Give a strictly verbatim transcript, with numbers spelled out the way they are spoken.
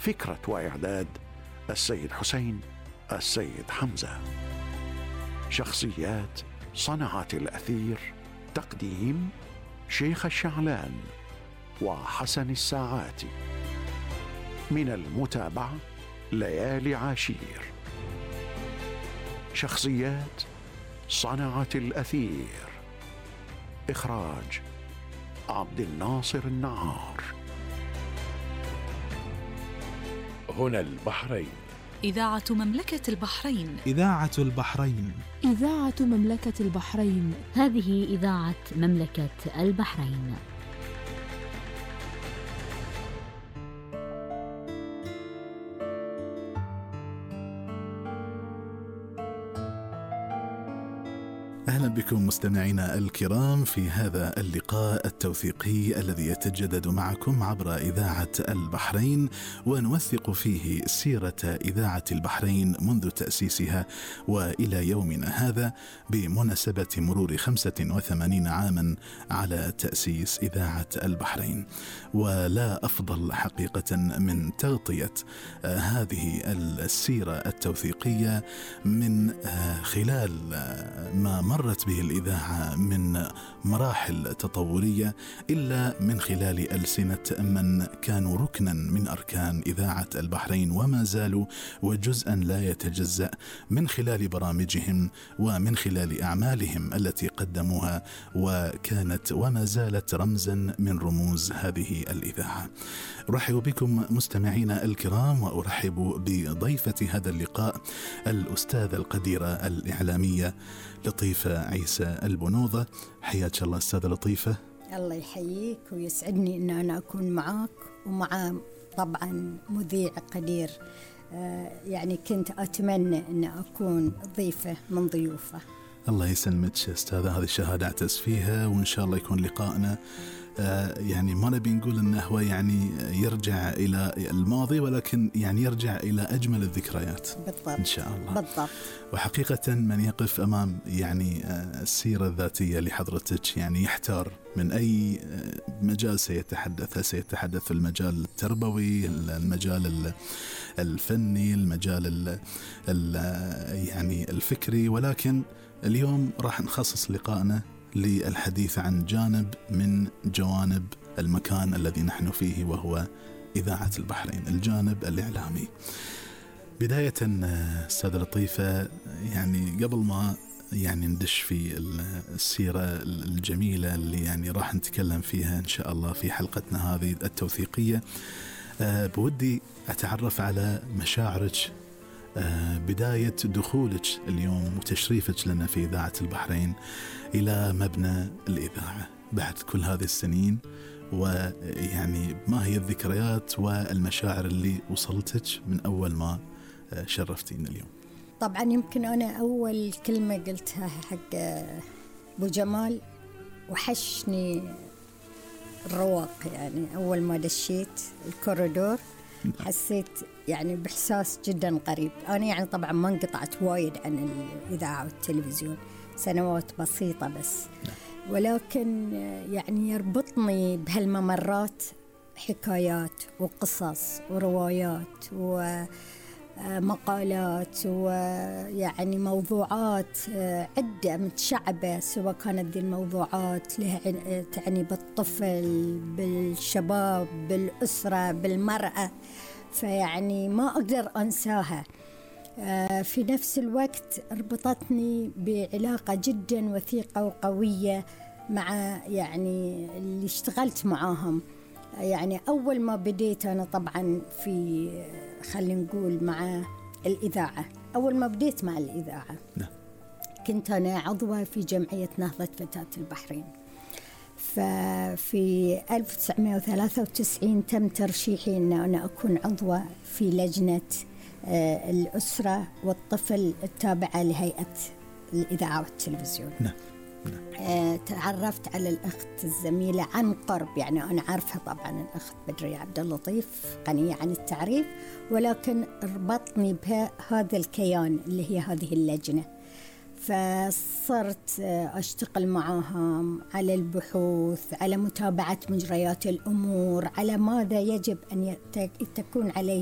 فكرة وإعداد السيد حسين السيد حمزة. شخصيات صنعت الأثير، تقديم شيخ الشعلان وحسن الساعاتي. من المتابعة ليالي عاشير. شخصيات صنعت الأثير. إخراج عبد الناصر النعار. هنا البحرين. إذاعة مملكة البحرين. إذاعة البحرين. إذاعة مملكة البحرين. هذه إذاعة مملكة البحرين. أهلا بكم مستمعينا الكرام في هذا اللقاء التوثيقي الذي يتجدد معكم عبر إذاعة البحرين، ونوثق فيه سيرة إذاعة البحرين منذ تأسيسها وإلى يومنا هذا بمناسبة مرور خمسة وثمانين عاما على تأسيس إذاعة البحرين. ولا أفضل حقيقة من تغطية آه هذه السيرة التوثيقية من آه خلال آه ما مرت به الإذاعة من مراحل تطورية، إلا من خلال ألسنة من كانوا ركنا من أركان إذاعة البحرين وما زالوا، وجزءا لا يتجزأ من خلال برامجهم ومن خلال أعمالهم التي قدموها، وكانت وما زالت رمزا من رموز هذه الإذاعة. أرحب بكم مستمعينا الكرام، وأرحب بضيفة هذا اللقاء الأستاذة القديرة الإعلامية لطيفة عيسى البنوضة. حياك الله أستاذة لطيفة. الله يحييك ويسعدني أن أنا أكون معك ومع طبعا مذيع قدير. آه يعني كنت أتمنى أن أكون ضيفة من ضيوفه. الله يسلمك أستاذة، هذه الشهادة أعتز فيها، وإن شاء الله يكون لقائنا آه يعني ما نبي نقول أنه هو يعني يرجع إلى الماضي، ولكن يعني يرجع إلى أجمل الذكريات. بالضبط. إن شاء الله. بالضبط. وحقيقة من يقف أمام يعني آه السيرة الذاتية لحضرتك يعني يحتار من أي آه مجال سيتحدث. سيتحدث في المجال التربوي، المجال الفني، المجال ال ال يعني الفكري، ولكن اليوم راح نخصص لقائنا للحديث عن جانب من جوانب المكان الذي نحن فيه، وهو إذاعة البحرين، الجانب الإعلامي. بداية أستاذة لطيفة، يعني قبل ما يعني ندش في السيرة الجميلة اللي يعني راح نتكلم فيها إن شاء الله في حلقتنا هذه التوثيقية، أه بودي أتعرف على مشاعرك أه بداية دخولك اليوم وتشريفك لنا في إذاعة البحرين إلى مبنى الإذاعة بعد كل هذه السنين، ويعني ما هي الذكريات والمشاعر اللي وصلتك من أول ما شرفتينا اليوم؟ طبعا يمكن أنا أول كلمة قلتها حق أبو جمال، وحشني الرواق. يعني أول ما دشيت الكوريدور حسيت يعني بإحساس جدا قريب. أنا يعني طبعا ما انقطعت وايد عن الإذاعة والتلفزيون، سنوات بسيطة بس، ولكن يعني يربطني بهالممرات حكايات وقصص وروايات ومقالات ويعني موضوعات عدة متشعبة، سواء كانت ذي الموضوعات لها تعني بالطفل، بالشباب، بالأسرة، بالمرأة، فيعني ما أقدر أنساها. في نفس الوقت ربطتني بعلاقة جدا وثيقة وقوية مع يعني اللي اشتغلت معاهم. يعني أول ما بديت أنا طبعا في خلينا نقول مع الإذاعة، أول ما بديت مع الإذاعة لا. كنت أنا عضوة في جمعية نهضة فتاة البحرين. ففي ألف وتسعمائة وثلاثة وتسعين تم ترشيحي أن أنا أكون عضوة في لجنة الأسرة والطفل التابعة لهيئة الإذاعة والتلفزيون. نعم. نعم. تعرفت على الأخت الزميلة عن قرب، يعني أنا عارفة طبعا الأخت بدرية عبد اللطيف غنية عن التعريف، ولكن ربطني بها هذا الكيان اللي هي هذه اللجنة. فصرت أشتغل معهم على البحوث، على متابعة مجريات الأمور، على ماذا يجب أن تكون عليه